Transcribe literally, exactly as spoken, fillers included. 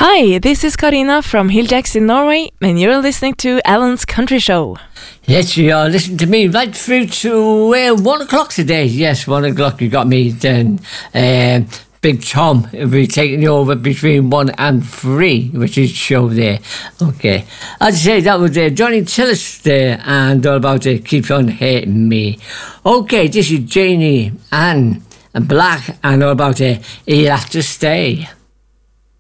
Hi, this is Karina from Hilljacks in Norway, and you're listening to Alan's Country Show. Yes, you are listening to me right through to uh, one o'clock today. Yes, one o'clock you got me then. Uh, Big Tom will be taking you over between one and three, which is show there. Okay. I'd say that was uh, Johnny Tillis there and all about it. Keep on hating me. Okay, this is Janie Ann and Black and all about it. He'll have to stay.